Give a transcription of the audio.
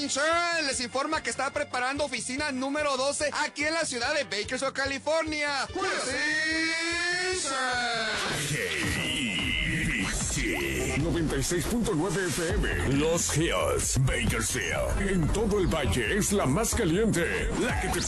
Insurance les informa que está preparando oficina número 12 aquí en la ciudad de Bakersfield, California. KIBC 96.9 FM Los Hills, Bakersfield. En todo el valle es la más caliente, la que te